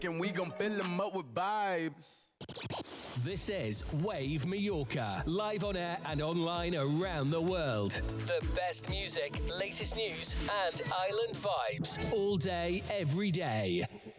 and we gon' fill them up with vibes. This is Wave Mallorca, live on air and online around the world. The best music, latest news, and island vibes all day, every day.